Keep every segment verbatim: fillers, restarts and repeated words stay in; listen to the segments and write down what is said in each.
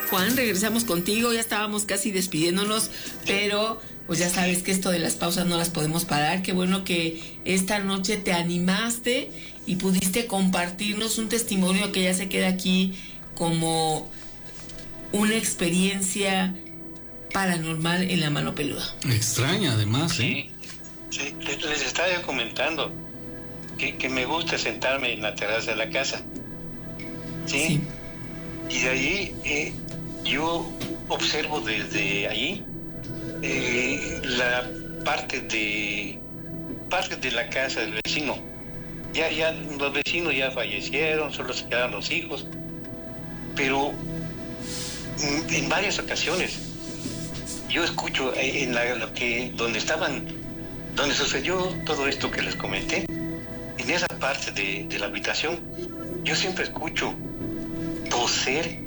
Juan, regresamos contigo, ya estábamos casi despidiéndonos, pero pues ya sabes que esto de las pausas no las podemos parar. Qué bueno que esta noche te animaste y pudiste compartirnos un testimonio que ya se queda aquí como una experiencia paranormal en la mano peluda. Extraña, además, ¿eh? Sí, sí, les estaba yo comentando que, que me gusta sentarme en la terraza de la casa. Sí. sí. Y de allí eh, yo observo desde allí eh, la parte de parte de la casa del vecino. Ya, ya los vecinos ya fallecieron, solo se quedaron los hijos. Pero en varias ocasiones yo escucho en la, lo que donde estaban, donde sucedió todo esto que les comenté, en esa parte de, de la habitación, yo siempre escucho toser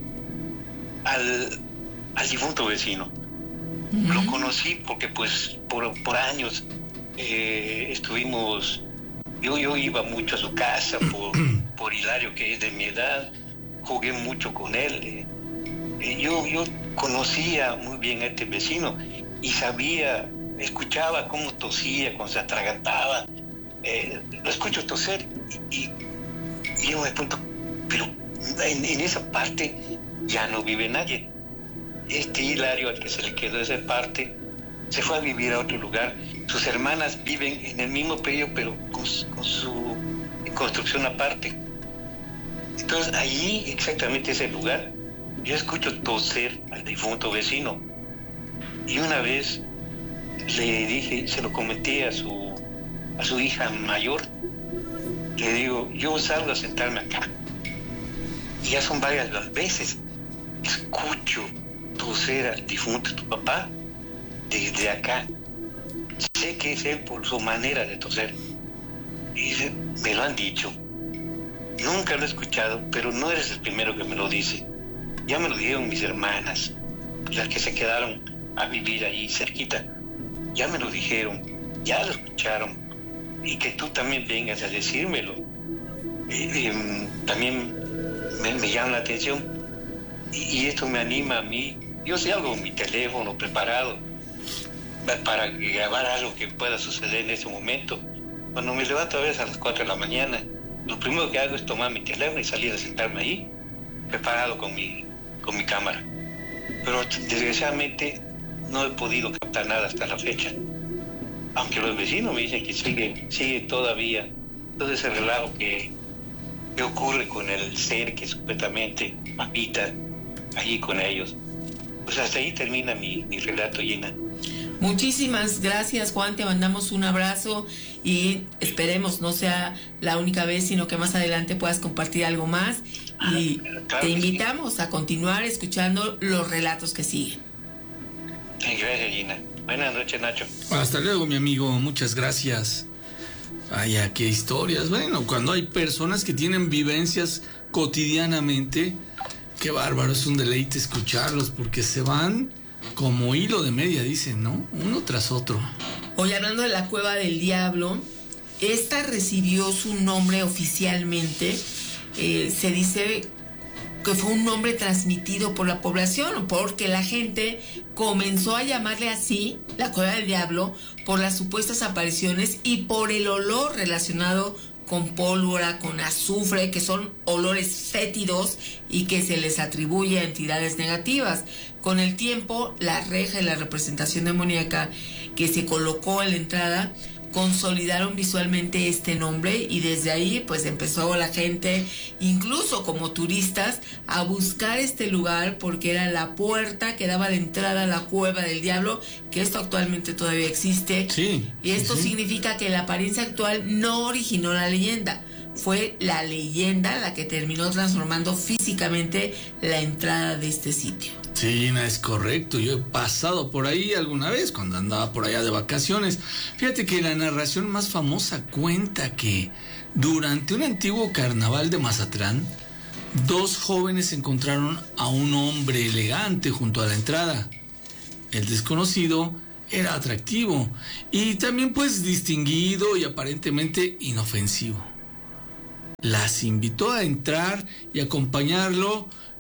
al, al difunto vecino. Uh-huh. Lo conocí porque pues por, por años eh, estuvimos, yo, yo iba mucho a su casa por, por Hilario, que es de mi edad, jugué mucho con él. Eh, eh, yo, yo conocía muy bien a este vecino y sabía, escuchaba cómo tosía, cuando se atragantaba. Eh, lo escucho toser y, y, y yo me pregunto, pero en, en esa parte ya no vive nadie. Este Hilario, al que se le quedó esa parte, se fue a vivir a otro lugar. Sus hermanas viven en el mismo predio, pero con, con su construcción aparte. Entonces, allí, exactamente ese lugar, yo escucho toser al difunto vecino. Y una vez le dije, se lo comenté a su, a su hija mayor, le digo, yo salgo a sentarme acá. Y ya son varias las veces, escucho toser al difunto tu papá desde acá. Sé que es él por su manera de toser. Y me lo han dicho. Nunca lo he escuchado, pero no eres el primero que me lo dice. Ya me lo dijeron mis hermanas, las que se quedaron a vivir allí cerquita. Ya me lo dijeron, ya lo escucharon. Y que tú también vengas a decírmelo. Eh, eh, también me, me llama la atención. Y, y esto me anima a mí. Yo sé algo en mi teléfono preparado para grabar algo que pueda suceder en ese momento. Cuando me levanto a veces a las cuatro de la mañana, lo primero que hago es tomar mi teléfono y salir a sentarme ahí, preparado con mi, con mi cámara. Pero desgraciadamente no he podido captar nada hasta la fecha. Aunque los vecinos me dicen que sigue, sigue todavía todo ese relajo que, que ocurre con el ser que supuestamente habita allí con ellos. Pues hasta ahí termina mi, mi relato, Gina. Muchísimas gracias, Juan, te mandamos un abrazo y esperemos no sea la única vez, sino que más adelante puedas compartir algo más y claro, te invitamos sí. a continuar escuchando los relatos que siguen. Gracias, Gina. Buenas noches, Nacho. Hasta luego, mi amigo, muchas gracias. Vaya, qué historias. Bueno, cuando hay personas que tienen vivencias cotidianamente, qué bárbaro, es un deleite escucharlos porque se van como hilo de media, dicen, ¿no? Uno tras otro. Hoy hablando de la Cueva del Diablo, esta recibió su nombre oficialmente. Eh, se dice que fue un nombre transmitido por la población, porque la gente comenzó a llamarle así, la Cueva del Diablo, por las supuestas apariciones y por el olor relacionado con pólvora, con azufre, que son olores fétidos y que se les atribuye a entidades negativas. Con el tiempo, la reja y la representación demoníaca que se colocó en la entrada consolidaron visualmente este nombre y desde ahí pues empezó la gente, incluso como turistas, a buscar este lugar porque era la puerta que daba la entrada a la Cueva del Diablo, que esto actualmente todavía existe. Sí, y esto sí, sí. significa que la apariencia actual no originó la leyenda, fue la leyenda la que terminó transformando físicamente la entrada de este sitio. Sí, Gina, es correcto. Yo he pasado por ahí alguna vez cuando andaba por allá de vacaciones. Fíjate que la narración más famosa cuenta que durante un antiguo carnaval de Mazatlán, dos jóvenes encontraron a un hombre elegante junto a la entrada. El desconocido era atractivo y también pues distinguido y aparentemente inofensivo. Las invitó a entrar y acompañarlo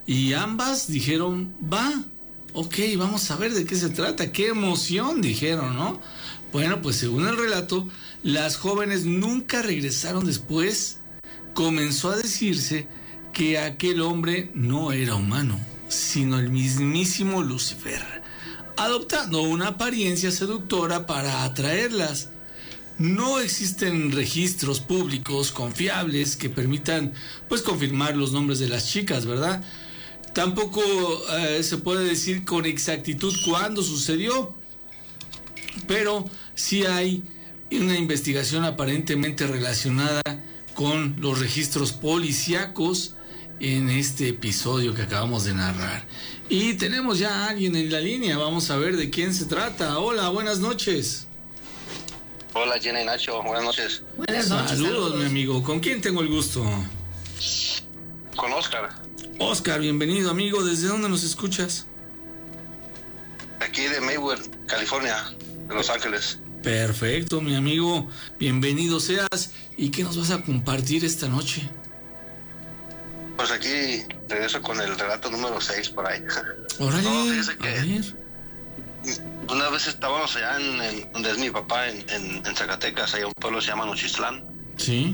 y ambas dijeron, va, ok, vamos a ver de qué se trata, qué emoción, dijeron, ¿no? Bueno, pues según el relato, las jóvenes nunca regresaron después. Comenzó a decirse que aquel hombre no era humano, sino el mismísimo Lucifer, adoptando una apariencia seductora para atraerlas. No existen registros públicos confiables que permitan, pues, confirmar los nombres de las chicas, ¿verdad? Tampoco eh, se puede decir con exactitud cuándo sucedió, pero sí hay una investigación aparentemente relacionada con los registros policíacos en este episodio que acabamos de narrar. Y tenemos ya a alguien en la línea, vamos a ver de quién se trata. Hola, buenas noches. Hola, Jenny y Nacho, buenas noches. Buenas noches. Saludos, saludos, mi amigo. ¿Con quién tengo el gusto? Con Oscar. Oscar, bienvenido, amigo. ¿Desde dónde nos escuchas? Aquí de Maywood, California, de Los Ángeles. Perfecto, mi amigo. Bienvenido seas. ¿Y qué nos vas a compartir esta noche? Pues aquí regreso con el relato número seis por ahí. Órale, No, fíjese que- a ver. Una vez estábamos allá en, en donde es mi papá, en, en, en Zacatecas, hay un pueblo que se llama Nochistlán, Sí.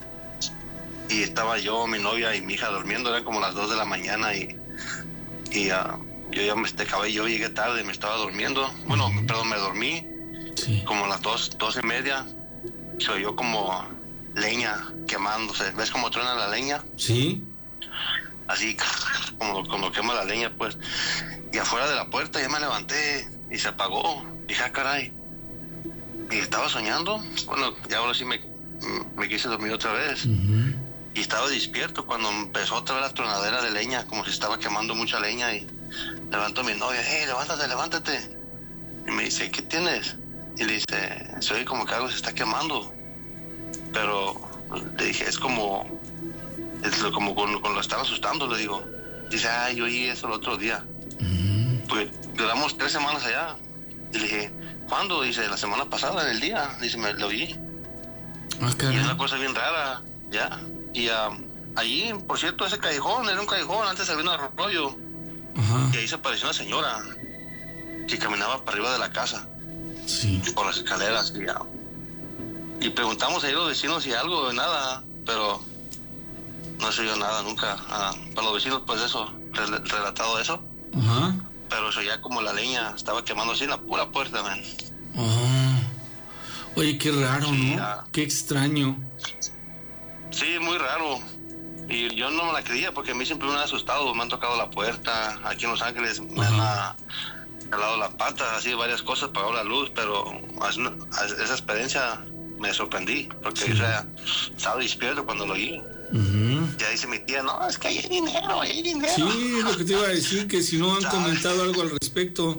y estaba yo, mi novia y mi hija durmiendo, eran como las dos de la mañana, y, y uh, yo ya me acabé, yo llegué tarde, me estaba durmiendo, bueno, Ujú. perdón, me dormí, Sí. como a las dos, dos y media, se oyó como leña quemándose, ¿ves cómo truena la leña? Sí. Así como cuando quema la leña, pues. Y afuera de la puerta ya me levanté y se apagó. Dije, ah, caray. Y estaba soñando. Bueno, ya ahora sí me, me quise dormir otra vez. Uh-huh. Y estaba despierto cuando empezó otra vez la tronadera de leña, como si estaba quemando mucha leña. Y levanto a mi novia, hey, levántate, levántate. Y me dice, ¿qué tienes? Y le dice, soy como que algo se está quemando. Pero le dije, es como... Es lo- como con, con lo estaba asustando, le digo. Dice, ay, yo oí eso el otro día. Uh-huh. Pues duramos tres semanas allá. Y le dije, ¿cuándo? Dice, la semana pasada, en el día. Dice, me lo oí. Ah, Y es caray. una cosa bien rara, ya. Y um, allí, por cierto, ese callejón, era un callejón, antes había un arroyo. Ajá. Y ahí se apareció una señora que caminaba para arriba de la casa, Sí. por las escaleras. Y, uh, y preguntamos ahí a los vecinos si algo, nada, pero no se oyó nada nunca. Uh, para los vecinos, pues eso, rel- relatado eso. Ajá. Pero eso ya como la leña estaba quemando así en la pura puerta, man. Ah. Oye, qué raro, Sí, ¿no? ah. Qué extraño. Sí, muy raro. Y yo no me la creía porque a mí siempre me han asustado. Me han tocado la puerta. Aquí en Los Ángeles me han Ajá. jalado la pata, así varias cosas, apagado la luz. Pero as- no- as- esa experiencia me sorprendí porque Sí. o sea, estaba despierto cuando lo oí. Uh-huh. Y ahí dice mi tía, no, es que hay dinero, hay dinero. Sí, es lo que te iba a decir, que si no han ¿Sabes? comentado algo al respecto.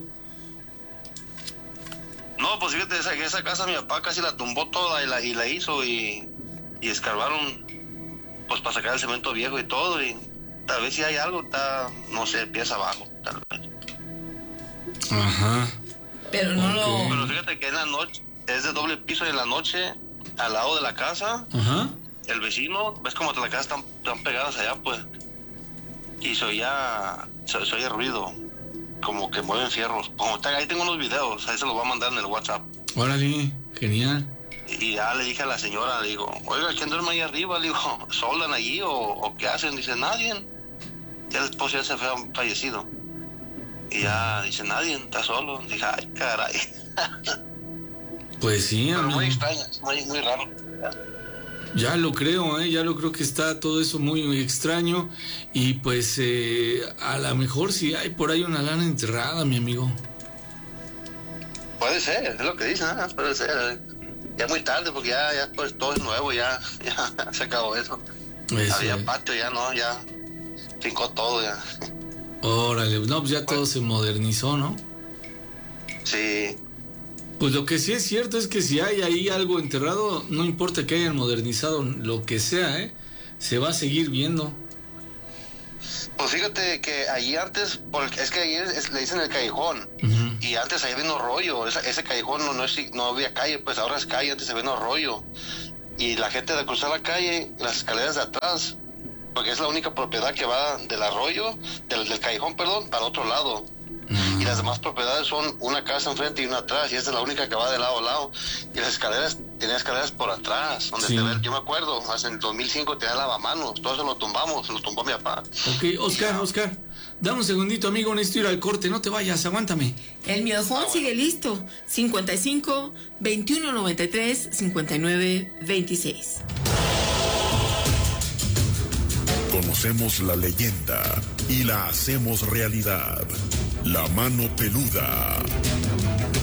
No, pues fíjate, esa, esa casa mi papá casi la tumbó toda y la, y la hizo y, y escarbaron pues para sacar el cemento viejo y todo, y tal vez si hay algo, está, no sé, pies abajo, tal vez. Ajá. Pero no Ok. Pero lo... fíjate que en la noche, es de doble piso y en la noche, al lado de la casa, Ajá. el vecino, ves como las casas están, están pegadas allá, pues, y se oía, se, se oye ruido, como que mueven fierros. Como está, ahí tengo unos videos, ahí se los voy a mandar en el WhatsApp. Órale, genial. Y ya le dije a la señora, le digo, oiga, ¿quién duerme ahí arriba? Le digo, ¿soldan allí o, o qué hacen? Dice, nadie. Ya el esposo ya se fue fallecido. Y ya dice, nadie, está solo. Dije, ay, caray. Pues sí, Pero amigo. muy extraño, muy, muy raro. Ya lo creo, ¿eh? Ya lo creo que está todo eso muy, muy extraño. Y pues eh, a lo mejor sí hay por ahí una lana enterrada, mi amigo. Puede ser, es lo que dicen, ¿eh? Puede ser. Ya muy tarde, porque ya, ya pues todo es nuevo, ya, ya se acabó eso. Eso, Había eh. patio, ya no, ya fincó todo, ya. Órale, no, pues ya todo se modernizó, ¿no? Sí, Pues lo que sí es cierto es que si hay ahí algo enterrado, no importa que hayan modernizado lo que sea, ¿eh? Se va a seguir viendo. pues fíjate que allí antes, porque es que ahí es- es- le dicen el callejón. Ujú. Y antes ahí había un arroyo, ese, ese callejón no, no, es- no había calle, pues ahora es calle, antes había un arroyo. Y la gente de cruzar la calle, las escaleras de atrás, porque es la única propiedad que va del arroyo, del, del callejón, perdón, para otro lado. Y las demás propiedades son una casa enfrente y una atrás, y esta es la única que va de lado a lado. Y las escaleras, tenía escaleras por atrás, donde sí. te ve, yo me acuerdo, en el dos mil cinco tenía lavamanos, todo eso lo tumbamos, lo tumbó mi papá. Ok, Oscar, Oscar, dame un segundito, amigo, necesito ir al corte, no te vayas, aguántame. El miojón ah, sigue bueno. listo, cincuenta y cinco, veintiuno noventa y tres, cincuenta y nueve veintiséis. Conocemos la leyenda y la hacemos realidad. La mano peluda.